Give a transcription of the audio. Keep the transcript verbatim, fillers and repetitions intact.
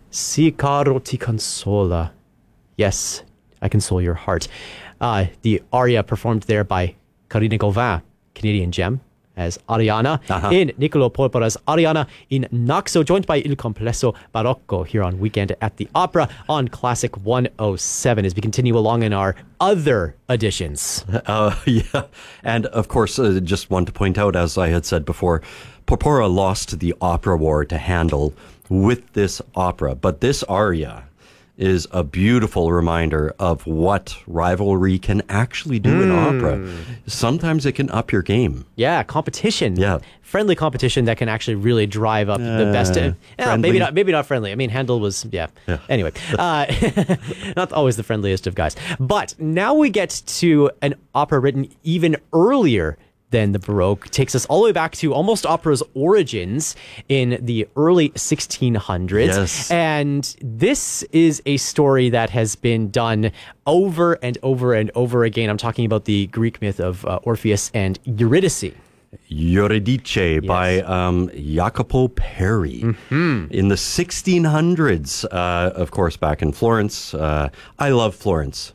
Si caro ti consola. Yes, I console your heart. Uh, the aria performed there by Karina Gauvin, Canadian gem, as Ariana uh-huh. in Niccolo Porpora's Ariana in Naxo, joined by Il Complesso Barocco here on Weekend at the Opera on Classic one oh seven as we continue along in our other editions. Uh, yeah, and of course, uh, just want to point out, as I had said before, Porpora lost the opera war to Handel with this opera, but this aria is a beautiful reminder of what rivalry can actually do mm. in opera. Sometimes it can up your game. Yeah, competition. Yeah. Friendly competition that can actually really drive up uh, the best. Uh, yeah, maybe not maybe not friendly. I mean, Handel was, yeah. yeah. Anyway, uh, not always the friendliest of guys. But now we get to an opera written even earlier than the Baroque. Takes us all the way back to almost opera's origins in the early sixteen hundreds. Yes. And this is a story that has been done over and over and over again. I'm talking about the Greek myth of uh, Orpheus and Eurydice. Eurydice yes. by um, Jacopo Peri mm-hmm. in the sixteen hundreds. Uh, of course, back in Florence. Uh, I love Florence.